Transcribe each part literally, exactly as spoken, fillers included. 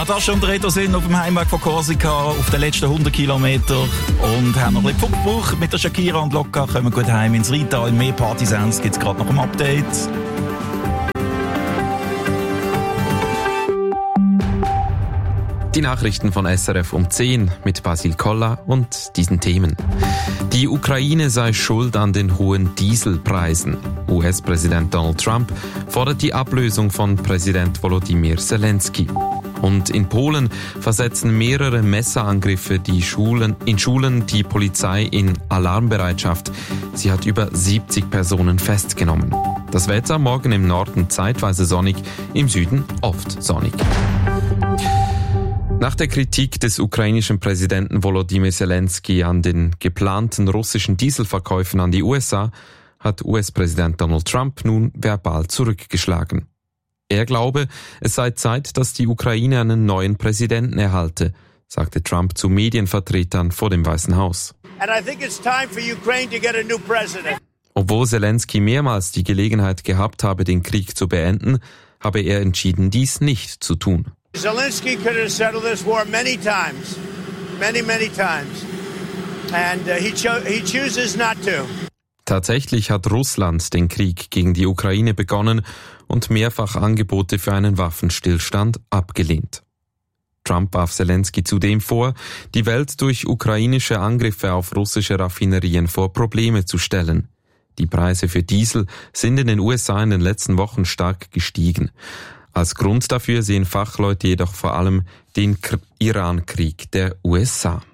Ja, das schon der sind auf dem Heimweg von Korsika auf den letzten hundert Kilometern und haben noch ein bisschen Pfund gebraucht mit der Shakira und Loca. Kommen gut heim ins Rheintal. Mehr Party-Sounds gibt es gerade noch im Update. Die Nachrichten von S R F um zehn mit Basil Koller und diesen Themen. Die Ukraine sei schuld an den hohen Dieselpreisen. U S-Präsident Donald Trump fordert die Ablösung von Präsident Volodymyr Zelensky. Und in Polen versetzen mehrere Messerangriffe die Schulen, in Schulen die Polizei in Alarmbereitschaft. Sie hat über siebzig Personen festgenommen. Das Wetter morgen im Norden zeitweise sonnig, im Süden oft sonnig. Nach der Kritik des ukrainischen Präsidenten Volodymyr Zelensky an den geplanten russischen Dieselverkäufen an die U S A hat U S-Präsident Donald Trump nun verbal zurückgeschlagen. Er glaube, es sei Zeit, dass die Ukraine einen neuen Präsidenten erhalte, sagte Trump zu Medienvertretern vor dem Weißen Haus. And I think it's time for Ukraine to get a new president. Obwohl Zelensky mehrmals die Gelegenheit gehabt habe, den Krieg zu beenden, habe er entschieden, dies nicht zu tun. Zelensky could have settled this war many times, many, many times, and uh, he, cho- he chooses not to. Tatsächlich hat Russland den Krieg gegen die Ukraine begonnen und mehrfach Angebote für einen Waffenstillstand abgelehnt. Trump warf Zelensky zudem vor, die Welt durch ukrainische Angriffe auf russische Raffinerien vor Probleme zu stellen. Die Preise für Diesel sind in den U S A in den letzten Wochen stark gestiegen. Als Grund dafür sehen Fachleute jedoch vor allem den K- Iran-Krieg der U S A.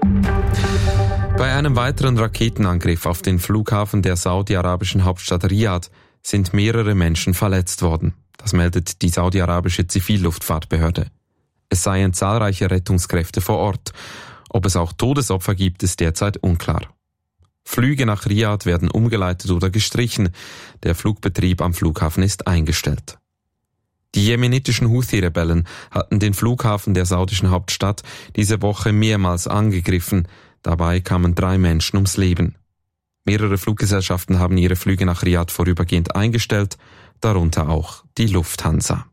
Bei einem weiteren Raketenangriff auf den Flughafen der saudi-arabischen Hauptstadt Riyadh sind mehrere Menschen verletzt worden. Das meldet die saudi-arabische Zivilluftfahrtbehörde. Es seien zahlreiche Rettungskräfte vor Ort. Ob es auch Todesopfer gibt, ist derzeit unklar. Flüge nach Riyadh werden umgeleitet oder gestrichen. Der Flugbetrieb am Flughafen ist eingestellt. Die jemenitischen Houthi-Rebellen hatten den Flughafen der saudischen Hauptstadt diese Woche mehrmals angegriffen. Dabei kamen drei Menschen ums Leben. Mehrere Fluggesellschaften haben ihre Flüge nach Riyadh vorübergehend eingestellt, darunter auch die Lufthansa.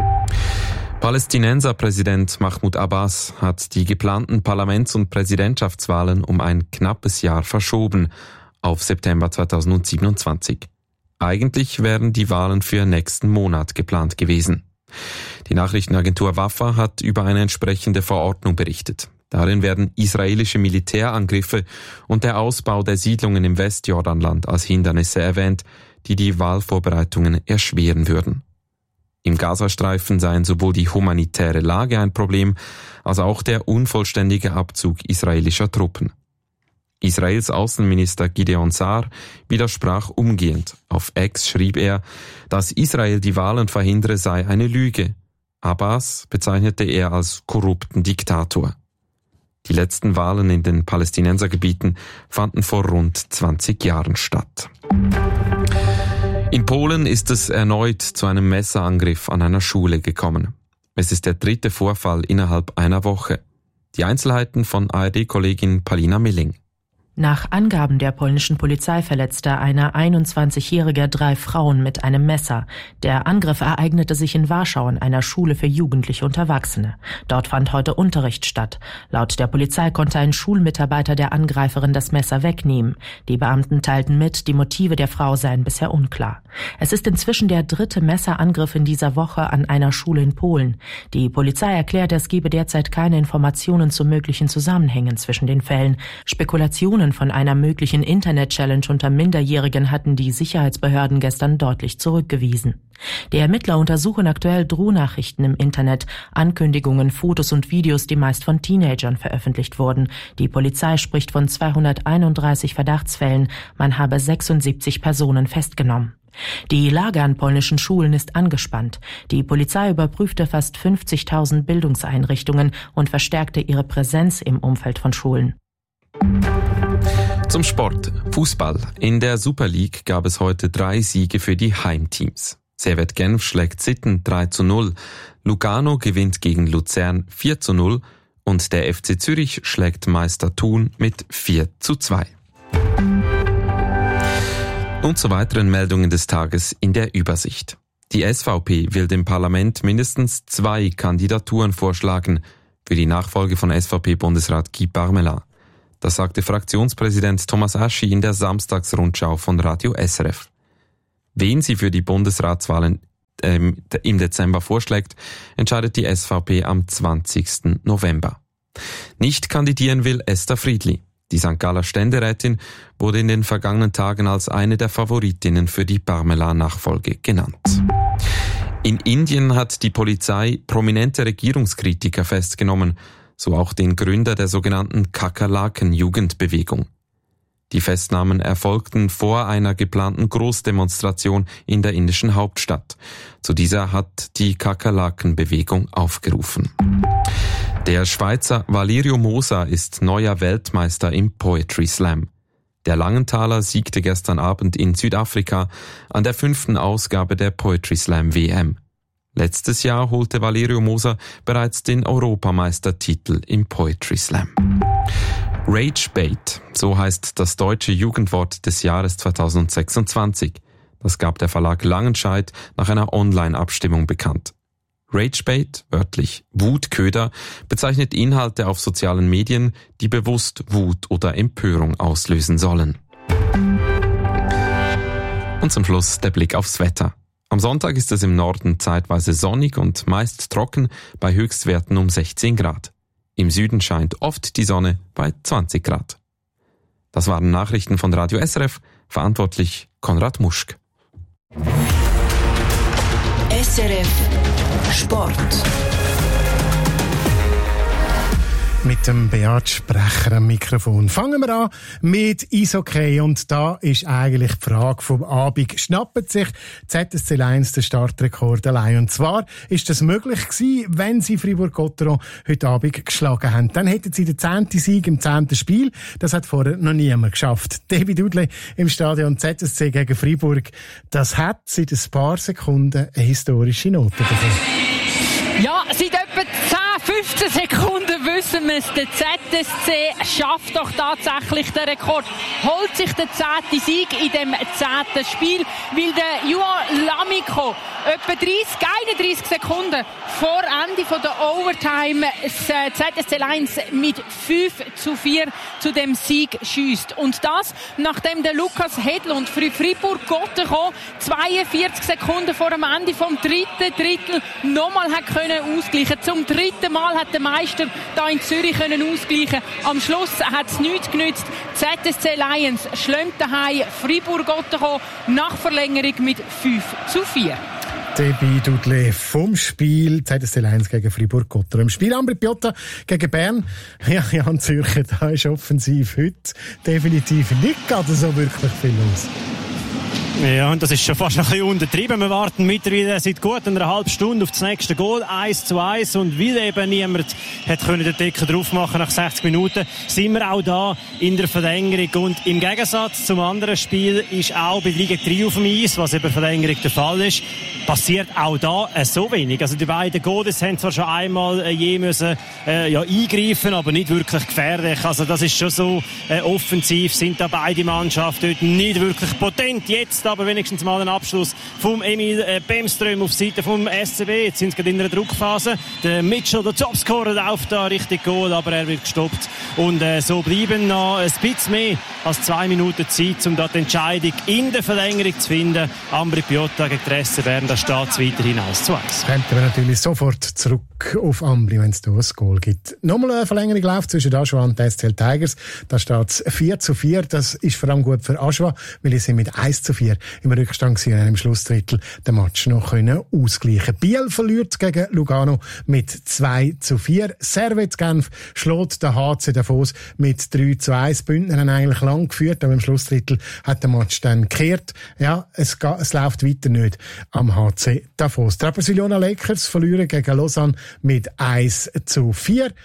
Palästinenser-Präsident Mahmoud Abbas hat die geplanten Parlaments- und Präsidentschaftswahlen um ein knappes Jahr verschoben, auf September zweitausendsiebenundzwanzig. Eigentlich wären die Wahlen für nächsten Monat geplant gewesen. Die Nachrichtenagentur Wafa hat über eine entsprechende Verordnung berichtet. Darin werden israelische Militärangriffe und der Ausbau der Siedlungen im Westjordanland als Hindernisse erwähnt, die die Wahlvorbereitungen erschweren würden. Im Gazastreifen seien sowohl die humanitäre Lage ein Problem, als auch der unvollständige Abzug israelischer Truppen. Israels Außenminister Gideon Saar widersprach umgehend. Auf X schrieb er, dass Israel die Wahlen verhindere, sei eine Lüge. Abbas bezeichnete er als korrupten Diktator. Die letzten Wahlen in den Palästinensergebieten fanden vor rund zwanzig Jahren statt. In Polen ist es erneut zu einem Messerangriff an einer Schule gekommen. Es ist der dritte Vorfall innerhalb einer Woche. Die Einzelheiten von A R D-Kollegin Palina Milling. Nach Angaben der polnischen Polizei verletzte eine einundzwanzigjährige drei Frauen mit einem Messer. Der Angriff ereignete sich in Warschau an einer Schule für Jugendliche und Erwachsene. Dort fand heute Unterricht statt. Laut der Polizei konnte ein Schulmitarbeiter der Angreiferin das Messer wegnehmen. Die Beamten teilten mit, die Motive der Frau seien bisher unklar. Es ist inzwischen der dritte Messerangriff in dieser Woche an einer Schule in Polen. Die Polizei erklärte, es gebe derzeit keine Informationen zu möglichen Zusammenhängen zwischen den Fällen. Spekulationen von einer möglichen Internet-Challenge unter Minderjährigen hatten die Sicherheitsbehörden gestern deutlich zurückgewiesen. Die Ermittler untersuchen aktuell Drohnachrichten im Internet, Ankündigungen, Fotos und Videos, die meist von Teenagern veröffentlicht wurden. Die Polizei spricht von zweihunderteinunddreißig Verdachtsfällen, man habe sechsundsiebzig Personen festgenommen. Die Lage an polnischen Schulen ist angespannt. Die Polizei überprüfte fast fünfzigtausend Bildungseinrichtungen und verstärkte ihre Präsenz im Umfeld von Schulen. Zum Sport. Fußball. In der Super League gab es heute drei Siege für die Heimteams. Servette Genf schlägt Sitten drei zu null, Lugano gewinnt gegen Luzern vier zu null und der F C Zürich schlägt Meister Thun mit vier zu zwei. Und zu weiteren Meldungen des Tages in der Übersicht. Die S V P will dem Parlament mindestens zwei Kandidaturen vorschlagen für die Nachfolge von S V P-Bundesrat Guy Parmelin. Das sagte Fraktionspräsident Thomas Aschi in der Samstagsrundschau von Radio S R F. Wen sie für die Bundesratswahlen ähm, im Dezember vorschlägt, entscheidet die S V P am zwanzigsten November. Nicht kandidieren will Esther Friedli. Die Sankt Galler Ständerätin wurde in den vergangenen Tagen als eine der Favoritinnen für die Parmelin-Nachfolge genannt. In Indien hat die Polizei prominente Regierungskritiker festgenommen, so auch den Gründer der sogenannten Kakerlaken-Jugendbewegung. Die Festnahmen erfolgten vor einer geplanten Großdemonstration in der indischen Hauptstadt. Zu dieser hat die Kakerlaken-Bewegung aufgerufen. Der Schweizer Valerio Mosa ist neuer Weltmeister im Poetry Slam. Der Langenthaler siegte gestern Abend in Südafrika an der fünften Ausgabe der Poetry Slam W M. Letztes Jahr holte Valerio Mosa bereits den Europameistertitel im Poetry Slam. Ragebait, so heißt das deutsche Jugendwort des Jahres zweitausendsechsundzwanzig. Das gab der Verlag Langenscheidt nach einer Online-Abstimmung bekannt. Ragebait, wörtlich Wutköder, bezeichnet Inhalte auf sozialen Medien, die bewusst Wut oder Empörung auslösen sollen. Und zum Schluss der Blick aufs Wetter. Am Sonntag ist es im Norden zeitweise sonnig und meist trocken bei Höchstwerten um sechzehn Grad. Im Süden scheint oft die Sonne bei zwanzig Grad. Das waren Nachrichten von Radio S R F, verantwortlich Konrad Muschk. S R F Sport. Mit dem Beat Sprecher am Mikrofon. Fangen wir an mit Eishockey. Und da ist eigentlich die Frage vom Abend. Schnappt sich Z S C Lions den Startrekord allein? Und zwar ist das möglich gewesen, wenn sie Fribourg-Gotteron heute Abend geschlagen haben. Dann hätten sie den zehnten Sieg im zehnten Spiel. Das hat vorher noch niemand geschafft. David Dudley im Stadion Z S C gegen Fribourg. Das hat seit ein paar Sekunden eine historische Note bekommen. Ja, seit etwa zehn, fünfzehn Sekunden wissen wir es. Der Z S C schafft doch tatsächlich den Rekord. Holt sich den zehnten Sieg in dem zehnten Spiel, weil der Juan Lamico etwa dreißig, einunddreißig Sekunden vor Ende von der Overtime das Z S C Lions mit fünf zu vier zu dem Sieg schiesst. Und das, nachdem der Lukas Hedlund für Fribourg-Gotteron zweiundvierzig Sekunden vor dem Ende vom dritten Drittel nochmal hat können ausgleichen. Zum dritten Mal hat der Meister da in Zürich können ausgleichen. Am Schluss hat es nichts genützt. Z S C Lions schlägt daheim Fribourg-Gotteron nach Verlängerung mit fünf zu vier. Debbie Dudley vom Spiel Z S C Lions gegen Fribourg-Gotteron. Im Spiel Ambri Piotta gegen Bern. Ja, Jan Zürcher, da ist offensiv heute definitiv nicht gerade so wirklich viel los. Ja, und das ist schon fast ein bisschen untertrieben. Wir warten mittlerweile seit gut einer halben Stunde auf das nächste Goal, eins zu eins. Und weil eben niemand hat können den Deckel drauf machen nach sechzig Minuten, sind wir auch da in der Verlängerung. Und im Gegensatz zum anderen Spiel ist auch bei Liga drei auf dem Eis, was eben Verlängerung der Fall ist, passiert auch da äh, so wenig. Also die beiden Goalies haben zwar schon einmal äh, je müssen äh, ja, eingreifen, aber nicht wirklich gefährlich. Also das ist schon so äh, offensiv, sind da beide Mannschaften dort nicht wirklich potent. Jetzt aber wenigstens mal ein Abschluss vom Emil äh, Bemström auf Seite vom S C B. Jetzt sind sie gerade in einer Druckphase. Der Mitchell, der Topscorer, läuft da richtig Goal, aber er wird gestoppt. Und äh, so bleiben noch ein bisschen mehr als zwei Minuten Zeit, um da die Entscheidung in der Verlängerung zu finden. Ambri Piotta gegen die S C Bern, da steht es weiterhin eins zu eins. Könnten wir natürlich sofort zurück auf Ambri, wenn es da ein Goal gibt. Nochmal eine Verlängerung läuft zwischen Aschwa und S C L Tigers. Da steht es vier zu vier. Das ist vor allem gut für Aschwa, weil sie mit eins zu vier im Rückstand gewesen und im Schlussdrittel den Match noch können ausgleichen. Biel verliert gegen Lugano mit zwei zu vier. Servette Genf schlägt der H C Davos mit drei zu eins. Bündner haben eigentlich lang geführt, aber im Schlussdrittel hat der Match dann gekehrt. Ja, es, geht, es läuft weiter nicht am H C Davos. Die Rapperswil-Jona Lakers verlieren gegen Lausanne mit eins zu vier.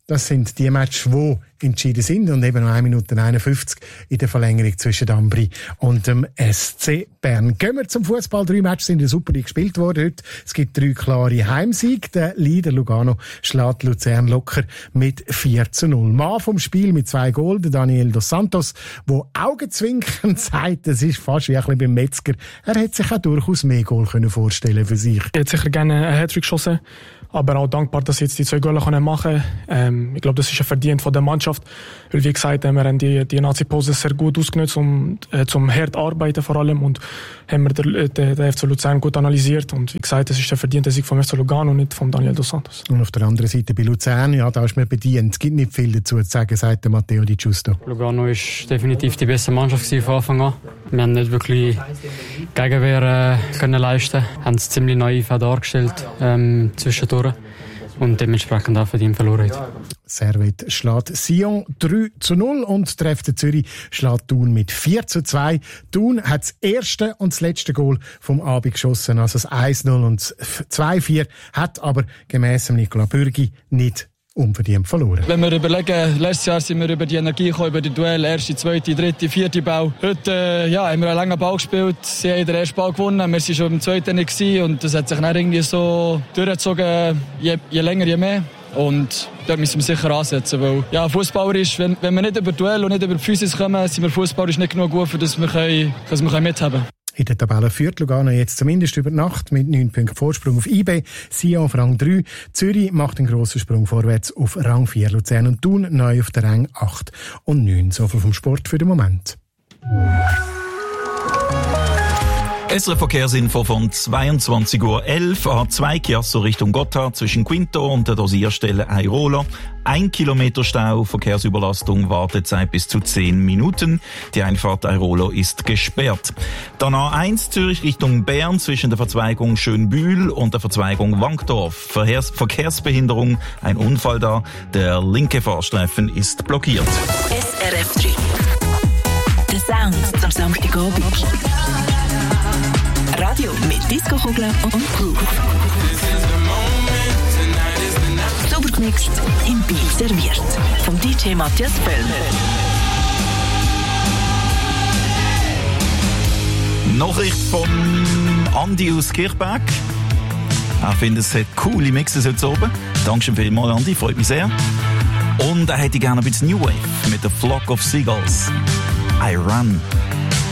Das sind die Matches, die entschieden sind und eben noch eine Minute einundfünfzig in der Verlängerung zwischen Ambri und dem S C Bern. Gehen wir zum Fußball. Drei Matches sind in der Super League gespielt worden heute. Es gibt drei klare Heimsiege. Der Leader Lugano schlägt Luzern locker mit vier zu null. Mann vom Spiel mit zwei Goals, der Daniel dos Santos, der augenzwinkernd sagt, es ist fast wie ein bisschen beim Metzger. Er hätte sich auch durchaus mehr Goal können vorstellen für sich. Ich hätte sicher gerne einen Hattrick geschossen, aber auch dankbar, dass ich jetzt die zwei Goals machen kann. Ähm, ich glaube, das ist ein Verdient von der Mannschaft, weil wie gesagt, wir haben die, die Nazi-Pause sehr gut ausgenutzt, um äh, zum hart arbeiten vor allem, und haben wir den, den, den F C Luzern gut analysiert, und wie gesagt, das ist der verdiente Sieg vom F C Lugano und nicht von Daniel dos Santos. Und auf der anderen Seite bei Luzern, ja, da ist man bedient. Es gibt nicht viel dazu zu sagen, sagt der Matteo Di Giusto. Lugano ist definitiv die beste Mannschaft von Anfang an. Wir haben nicht wirklich Gegenwehr äh, können leisten, haben es ziemlich naiv dargestellt ähm, zwischendurch und dementsprechend auch verdient verloren. Servet schlägt Sion drei zu null und der F C Zürich schlägt Thun mit vier zu zwei. Thun hat das erste und das letzte Goal vom Abend geschossen, also das eins null und das zwei vier, hat aber gemäss Nicola Bürgi nicht unverdient verloren. Wenn wir überlegen, letztes Jahr sind wir über die Energie gekommen, über die Duell, erste, zweite, dritte, vierte Ball. Heute äh, ja, haben wir einen langen Ball gespielt, sie haben den ersten Ball gewonnen, wir waren schon im zweiten nicht gewesen, und das hat sich dann irgendwie so durchgezogen, je, je länger, je mehr. Und dort müssen wir sicher ansetzen, weil ja, fußballerisch, wenn, wenn wir nicht über Duell und nicht über die Physis kommen, sind wir fußballerisch nicht genug gut, für das wir, können, dass wir mithaben können. In der Tabelle führt Lugano jetzt zumindest über die Nacht mit neun Punkten Vorsprung auf I B. Sion auf Rang drei. Zürich macht einen grossen Sprung vorwärts auf Rang vier. Luzern und Thun neu auf der Rang acht und neun. So viel vom Sport für den Moment. S R F-Verkehrsinfo von zweiundzwanzig Uhr elf. A zwei Chiasso Richtung Gotthard zwischen Quinto und der Dosierstelle Airolo. Ein Kilometer Stau, Verkehrsüberlastung, Wartezeit bis zu zehn Minuten. Die Einfahrt Airolo ist gesperrt. Dann A eins Zürich Richtung Bern zwischen der Verzweigung Schönbühl und der Verzweigung Wankdorf. Verkehrs- Verkehrsbehinderung, ein Unfall da. Der linke Fahrstreifen ist blockiert. S R F drei. Der Sound zum Samstagabend. Radio mit Disco-Kugeln und Groove. Super gemixt, im Beat serviert. Vom D J Matthias Böll. Nachricht von Andi aus Kirchberg. Er findet, es hat coole Mixes heute oben. Dankeschön vielmals, Andi, freut mich sehr. Und er hätte gerne ein bisschen New Wave mit der Flock of Seagulls. I Run.